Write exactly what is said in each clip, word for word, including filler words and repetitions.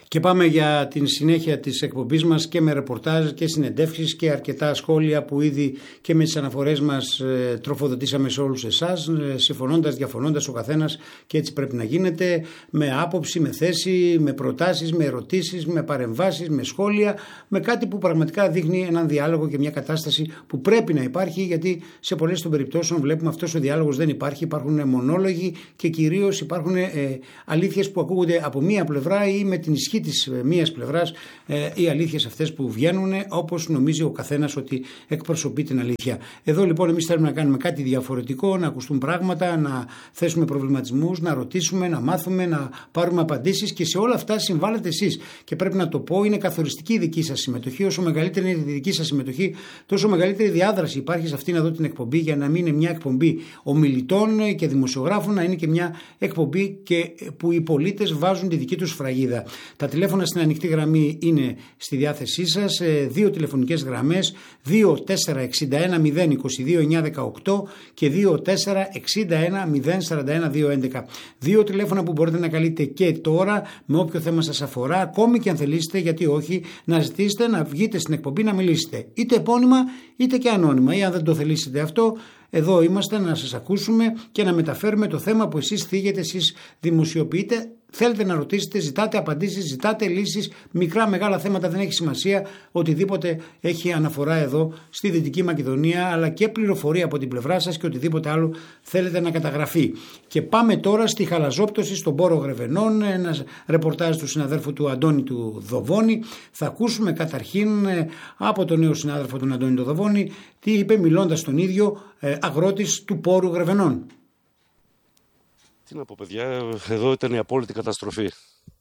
Και πάμε για την συνέχεια της εκπομπής μας και με ρεπορτάζ και συνεντεύξεις και αρκετά σχόλια που ήδη και με τις αναφορές μας ε, τροφοδοτήσαμε σε όλους εσάς, ε, συμφωνώντας, διαφωνώντας ο καθένας, και έτσι πρέπει να γίνεται, με άποψη, με θέση, με προτάσεις, με ερωτήσεις, με παρεμβάσεις, με σχόλια, με κάτι που πραγματικά δείχνει έναν διάλογο και μια κατάσταση που πρέπει να υπάρχει, γιατί σε πολλές των περιπτώσεων βλέπουμε αυτός ο διάλογος δεν υπάρχει, υπάρχουν μονόλογοι και κυρίως υπάρχουν ε, αλήθειες που ακούγονται από μία πλευρά ή με την ισχύ της μίας πλευράς, ε, οι αλήθειες αυτές που βγαίνουν όπως νομίζει ο καθένας ότι εκπροσωπεί την αλήθεια. Εδώ λοιπόν εμείς θέλουμε να κάνουμε κάτι διαφορετικό, να ακουστούν πράγματα, να θέσουμε προβληματισμούς, να ρωτήσουμε, να μάθουμε, να πάρουμε απαντήσεις, και σε όλα αυτά συμβάλλετε εσείς. Και πρέπει να το πω, είναι καθοριστική η δική σας συμμετοχή. Όσο μεγαλύτερη είναι η δική σας συμμετοχή, τόσο μεγαλύτερη διάδραση υπάρχει σε αυτήν εδώ την εκπομπή, για να μην είναι μια εκπομπή ομιλητών και δημοσιογράφων, να είναι και μια εκπομπή και που οι πολίτες βάζουν τη δική τους σφραγίδα. Τα τηλέφωνα στην ανοιχτή γραμμή είναι στη διάθεσή σας, δύο τηλεφωνικές γραμμές, δύο τέσσερα εξήντα ένα μηδέν είκοσι δύο εννιακόσια δεκαοκτώ και δύο τέσσερα εξήντα ένα μηδέν σαράντα ένα διακόσια έντεκα. Δύο τηλέφωνα που μπορείτε να καλείτε και τώρα με όποιο θέμα σας αφορά, ακόμη και αν θελήσετε, γιατί όχι, να ζητήσετε να βγείτε στην εκπομπή να μιλήσετε, είτε επώνυμα είτε και ανώνυμα, ή αν δεν το θελήσετε αυτό, εδώ είμαστε να σας ακούσουμε και να μεταφέρουμε το θέμα που εσείς θίγετε, εσείς δημοσιοποιείτε. Θέλετε να ρωτήσετε, ζητάτε απαντήσεις, ζητάτε λύσεις, μικρά μεγάλα θέματα, δεν έχει σημασία, οτιδήποτε έχει αναφορά εδώ στη Δυτική Μακεδονία, αλλά και πληροφορία από την πλευρά σας και οτιδήποτε άλλο θέλετε να καταγραφεί. Και πάμε τώρα στη χαλαζόπτωση στον Πόρο Γρεβενών, ένα ρεπορτάζ του συναδέλφου του Αντώνη του Δοβώνη. Θα ακούσουμε καταρχήν από τον νέο συνάδελφο τον Αντώνη του Δοβώνη τι είπε μιλώντας τον ίδιο αγρότης του Πόρου Γρεβενών. Τι να πω, παιδιά, εδώ ήταν η απόλυτη καταστροφή.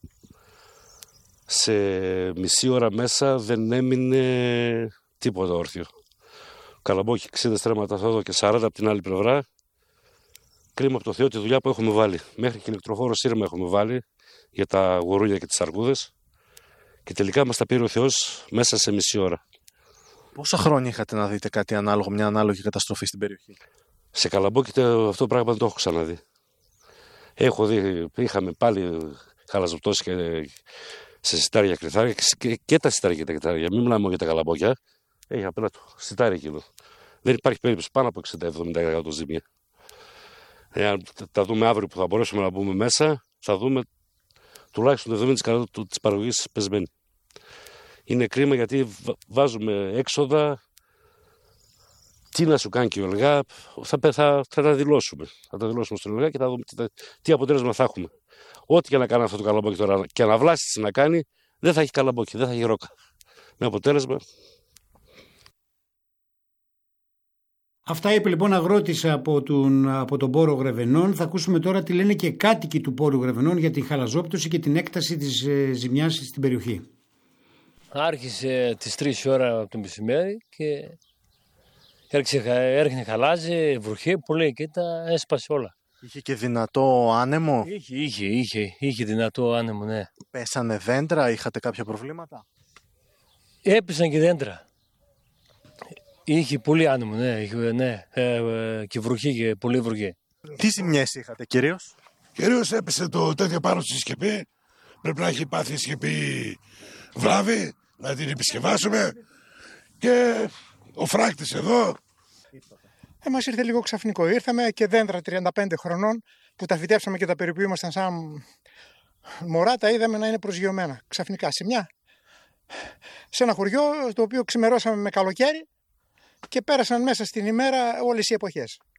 Σε μισή ώρα μέσα δεν έμεινε τίποτα όρθιο. Καλαμπόκι, εξήντα στρέμματα εδώ και σαράντα από την άλλη πλευρά. Κρίμα από το Θεό τη δουλειά που έχουμε βάλει. Μέχρι και ηλεκτροφόρο σύρμα έχουμε βάλει για τα γουρούνια και τις αρκούδες. Και τελικά μας τα πήρε ο Θεός μέσα σε μισή ώρα. Πόσα χρόνια είχατε να δείτε κάτι ανάλογο, μια ανάλογη καταστροφή στην περιοχή? Σε Καλαμπόκι αυτό το πράγμα δεν το έχω ξαναδεί. Έχω δει, είχαμε πάλι χαλαζοπτώσει και σε σιτάρια κρυθάρια και, και τα σιτάρια και τα κρυθάρια. Μην μιλάμε για τα καλαμπόκια. Έχει απλά το σιτάρια εκείνο. Δεν υπάρχει περίπτωση πάνω από εξήντα με εβδομήντα τοις εκατό ζημία. Εάν τα δούμε αύριο που θα μπορέσουμε να μπούμε μέσα, θα δούμε τουλάχιστον το εβδομήντα τοις εκατό της παραγωγής πεσμένη. Είναι κρίμα γιατί βάζουμε έξοδα. Τι να σου κάνει και ο ΕΛΓΑ, θα, θα, θα τα δηλώσουμε. Θα τα δηλώσουμε στον ΕΛΓΑ και θα δούμε τι, τι αποτέλεσμα θα έχουμε. Ό,τι και να κάνει αυτό το καλαμπόκι τώρα και αναβλάσει να κάνει, δεν θα έχει καλαμπόκι, δεν θα έχει ρόκα. Με αποτέλεσμα. Αυτά είπε λοιπόν αγρότης από τον, από τον Πόρο Γρεβενών. Θα ακούσουμε τώρα τι λένε και κάτοικοι του Πόρου Γρεβενών για την χαλαζόπτωση και την έκταση της ε, ζημιάς στην περιοχή. Άρχισε τις τρεις ώρα από το μεσημέρι και έρχεται χαλάζι, βροχή, πολύ και τα έσπασε όλα. Είχε και δυνατό άνεμο. Είχε, είχε, είχε, είχε δυνατό άνεμο, ναι. Πέσανε δέντρα, είχατε κάποια προβλήματα? Έπεσαν και δέντρα. Είχε πολύ άνεμο, ναι, είχε, ναι. Ε, ε, και βροχή και πολύ βροχή. Τι ζημιές είχατε κυρίως? Κυρίως έπεσε το τέτοιο πάνω στη σκεπή. Πρέπει να έχει πάθει η σκεπή βλάβη, να την επισκευάσουμε. Και ο φράκτης εδώ. Ε, μας ήρθε λίγο ξαφνικό. Ήρθαμε και δέντρα τριάντα πέντε χρονών που τα φυτέψαμε και τα περιποιούμασταν σαν μωρά, τα είδαμε να είναι προσγειωμένα ξαφνικά σε μια. Σε ένα χωριό το οποίο ξημερώσαμε με καλοκαίρι και πέρασαν μέσα στην ημέρα όλες οι εποχές.